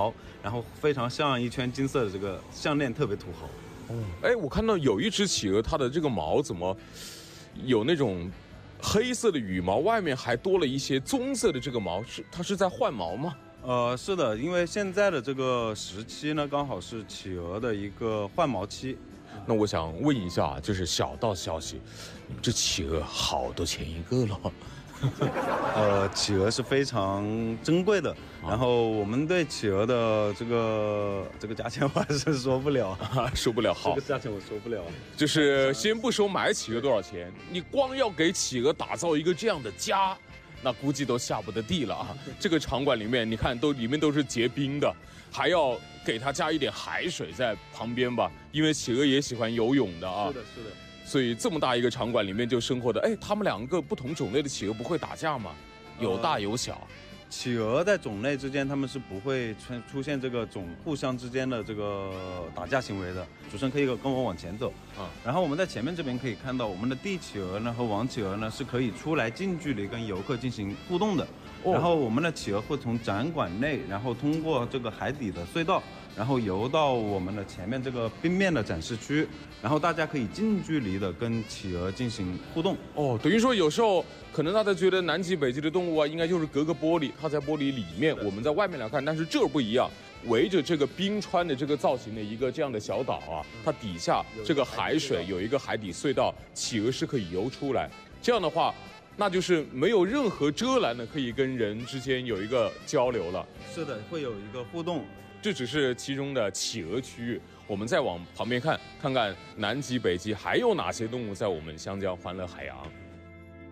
毛，然后非常像一圈金色的这个项链，特别土豪。 哎，我看到有一只企鹅，它的这个毛怎么有那种黑色的羽毛，外面还多了一些棕色的这个毛，它是在换毛吗？ 是的，因为现在的这个时期呢，刚好是企鹅的一个换毛期。 那我想问一下，就是小道消息，你们这企鹅好多钱一个了？ 企鹅是非常珍贵的，然后我们对企鹅的这个价钱我还是说不了， 说不了。好， 这个价钱我说不了。 就是先不说买企鹅多少钱，你光要给企鹅打造一个这样的家，那估计都下不得地了啊！这个场馆里面，你看里面都是结冰的，还要给它加一点海水在旁边吧，因为企鹅也喜欢游泳的啊。 是的，是的。 所以这么大一个场馆里面就生活的，哎，他们两个不同种类的企鹅不会打架吗？有大有小。 企鹅在种类之间，它们是不会出现这个互相之间的这个打架行为的。主持人可以跟我往前走啊，然后我们在前面这边可以看到，我们的帝企鹅呢和王企鹅呢是可以出来近距离跟游客进行互动的。然后我们的企鹅会从展馆内，然后通过这个海底的隧道，然后游到我们的前面这个冰面的展示区，然后大家可以近距离的跟企鹅进行互动。 哦，等于说有时候可能大家觉得南极、北极的动物啊，应该就是隔个玻璃，它在玻璃里面，我们在外面来看，但是这儿不一样，围着这个冰川的这个造型的一个这样的小岛啊，它底下这个海水有一个海底隧道，企鹅是可以游出来。这样的话，那就是没有任何遮拦的，可以跟人之间有一个交流了。 是的，会有一个互动。 这只是其中的企鹅区域，我们再往旁边看看南极、北极还有哪些动物在我们湘江欢乐海洋。